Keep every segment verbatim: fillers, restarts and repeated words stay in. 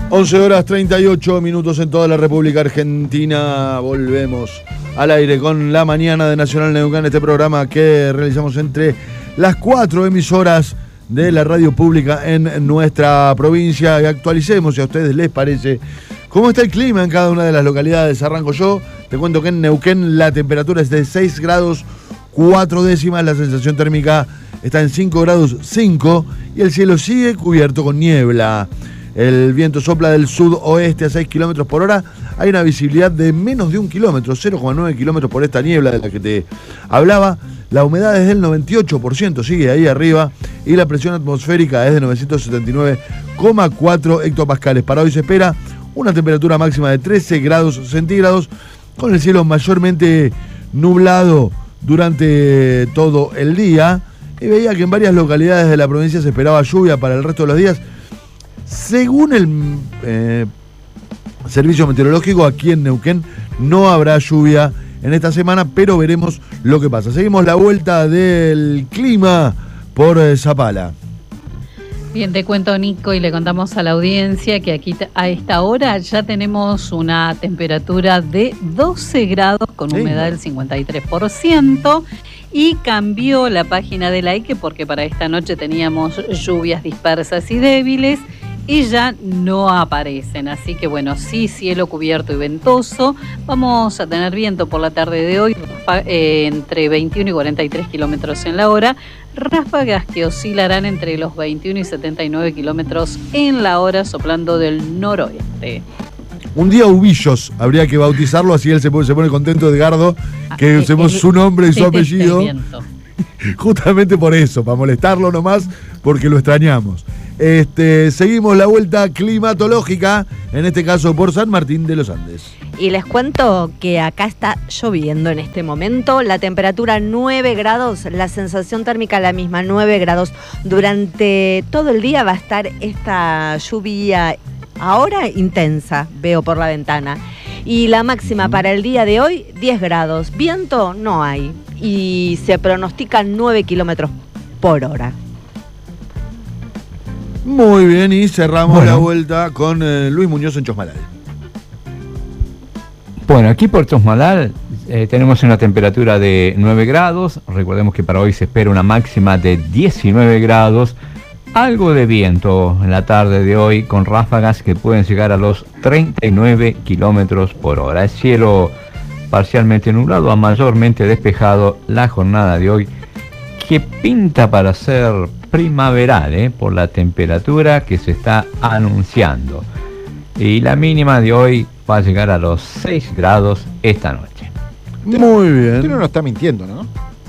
once horas treinta y ocho minutos en toda la República Argentina. Volvemos al aire con La Mañana de Nacional Neuquén, este programa que realizamos entre las cuatro emisoras de la radio pública en nuestra provincia. Y actualicemos, si a ustedes les parece, cómo está el clima en cada una de las localidades. Arranco yo, te cuento que en Neuquén la temperatura es de seis grados cuatro décimas, la sensación térmica está en cinco grados cinco y el cielo sigue cubierto con niebla. El viento sopla del sudoeste a seis kilómetros por hora. Hay una visibilidad de menos de un kilómetro, cero coma nueve kilómetros por esta niebla de la que te hablaba. La humedad es del noventa y ocho por ciento, sigue ahí arriba. Y la presión atmosférica es de novecientos setenta y nueve coma cuatro hectopascales. Para hoy se espera una temperatura máxima de trece grados centígrados, con el cielo mayormente nublado durante todo el día. Y veía que en varias localidades de la provincia se esperaba lluvia para el resto de los días. Según el eh, servicio meteorológico, aquí en Neuquén no habrá lluvia en esta semana, pero veremos lo que pasa. Seguimos la vuelta del clima por eh, Zapala. Bien, te cuento, Nico, y le contamos a la audiencia que aquí a esta hora ya tenemos una temperatura de doce grados con humedad del cincuenta y tres por ciento. Y cambió la página de Laike porque para esta noche teníamos lluvias dispersas y débiles y ya no aparecen. Así que bueno, sí, cielo cubierto y ventoso. Vamos a tener viento por la tarde de hoy eh, entre veintiuno y cuarenta y tres kilómetros en la hora. Ráfagas que oscilarán entre los veintiuno y setenta y nueve kilómetros en la hora, soplando del noroeste. Un día Ubillos, habría que bautizarlo, así él se pone, se pone contento, Edgardo, que ah, usemos su nombre y su apellido. Viento. Justamente por eso, para molestarlo nomás, porque lo extrañamos. Este, seguimos la vuelta climatológica, en este caso por San Martín de los Andes. Y les cuento que acá está lloviendo en este momento, la temperatura nueve grados, la sensación térmica la misma, nueve grados. Durante todo el día va a estar esta lluvia ahora intensa, veo por la ventana. Y la máxima para el día de hoy, diez grados. Viento no hay. Y se pronostican nueve kilómetros por hora. Muy bien, y cerramos bueno. la vuelta con eh, Luis Muñoz en Chosmalal. Bueno, aquí por Chosmalal eh, tenemos una temperatura de nueve grados. Recordemos que para hoy se espera una máxima de diecinueve grados. Algo de viento en la tarde de hoy con ráfagas que pueden llegar a los treinta y nueve kilómetros por hora. El cielo parcialmente nublado a mayormente despejado la jornada de hoy, que pinta para ser primaveral eh, por la temperatura que se está anunciando. Y la mínima de hoy va a llegar a los seis grados esta noche. Muy bien. Usted no nos está mintiendo, ¿no?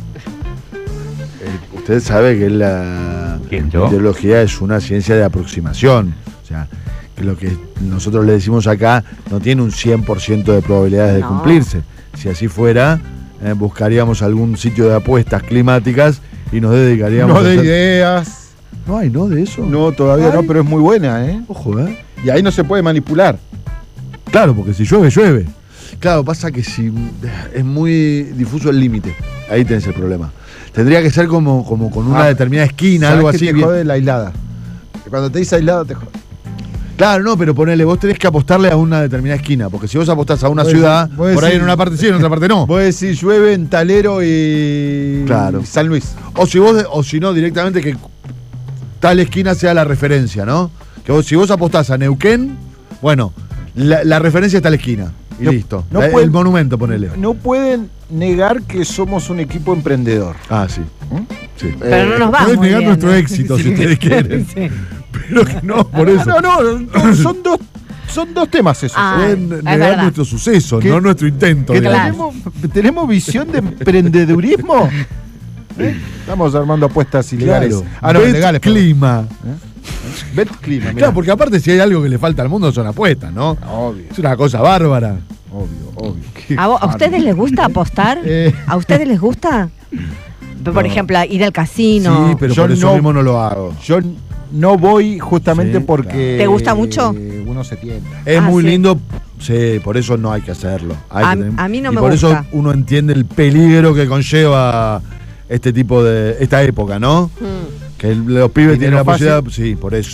Eh, usted sabe que la ¿Quién, yo? meteorología es una ciencia de aproximación. O sea, que lo que nosotros le decimos acá no tiene un cien por ciento de probabilidades de No. cumplirse. Si así fuera, eh, buscaríamos algún sitio de apuestas climáticas y nos dedicaríamos No a de hacer... ideas. No hay, ¿no? De eso. No, todavía Ay. no, pero es muy buena, ¿eh? Ojo, ¿eh? Y ahí no se puede manipular. Claro, porque si llueve, llueve. Claro, pasa que si es muy difuso el límite, ahí tenés el problema. Tendría que ser como, como con una Ah, determinada esquina, ¿Sabes algo qué así. te bien- jode la aislada? Cuando te dice aislada, te jode. Claro, no, pero ponele, vos tenés que apostarle a una determinada esquina, porque si vos apostás a una Vos ciudad, decís- vos por ahí decís- en una parte sí, en otra parte no. Vos decís llueve en Talero y Claro. San Luis. O si vos, o si no, directamente que tal esquina sea la referencia, ¿no? Que vos, si vos apostás a Neuquén, bueno, la, la referencia está a la esquina. Y No- listo. no La- puede- el monumento, ponele. No pueden negar que somos un equipo emprendedor. Ah, sí. ¿Mm? sí. Pero no nos va Podés muy negar bien, nuestro ¿eh? éxito si ustedes quieren. Sí. Pero que no, por eso. No, no, no, son dos, son dos temas esos. Ah, Pueden es negar verdad. nuestro suceso, ¿Qué- no nuestro intento. ¿Que digamos. tenemos, tenemos visión de emprendedurismo? ¿Eh? Estamos armando apuestas ilegales. Claro. Ah, no, Bet legales. perdón. clima. Bet clima, mirá. Claro, porque aparte si hay algo que le falta al mundo son apuestas, ¿no? Obvio, Es una cosa bárbara. obvio, obvio. ¿A, vos- a ustedes les gusta apostar? Eh. ¿A ustedes les gusta? Por No. ejemplo, ir al casino. Sí, pero Yo por eso no- mismo no lo hago. Yo no voy justamente Sí, porque... ¿Te gusta mucho? Uno se tienta. Es Ah, muy sí. lindo, sí, por eso no hay que hacerlo. Hay A- que tener- a mí no y me por gusta. eso uno entiende el peligro que conlleva este tipo de, esta época, ¿no? Mm. Que el- los pibes Dinero tienen la fácil. posibilidad, sí, por eso.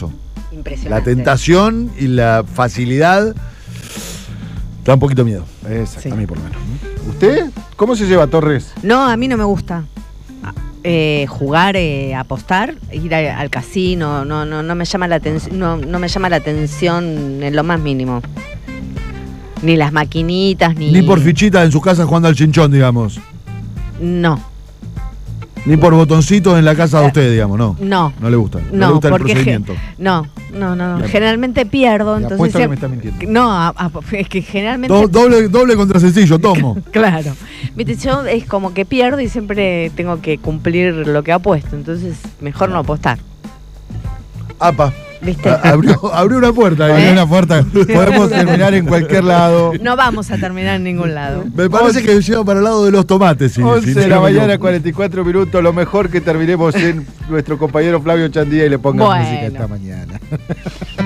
Impresionante. La tentación y la facilidad da un poquito miedo. Exacto, Sí. a mí por lo menos. ¿Usted? ¿Cómo se lleva, Torres? No, a mí no me gusta. Eh, jugar, eh, apostar, ir a- al casino, no, no, no me llama la atención, no, no me llama la atención en lo más mínimo. Ni las maquinitas, ni. Ni por fichitas en sus casas jugando al chinchón, digamos. No, Ni por botoncitos en la casa de usted, digamos, no. no. No le gusta. No, le No, gusta el porque ge- procedimiento. no, no, no, no. Bien. Generalmente pierdo, Le entonces. apuesto que se- me está mintiendo. No, a- a- es que generalmente. Do- doble, doble contra sencillo, tomo. Claro. Viste, yo es como que pierdo y siempre tengo que cumplir lo que apuesto, entonces mejor no apostar. Apa. ¿Viste? A- Abrió, abrió una puerta. Abrió ¿eh? una puerta. Podemos terminar en cualquier lado. No vamos a terminar en ningún lado. Me parece que lleva para el lado de los tomates. si- once si de no la me mañana, equivoco. cuarenta y cuatro minutos. Lo mejor que terminemos en nuestro compañero Flavio Chandía y le pongamos Bueno. música esta mañana.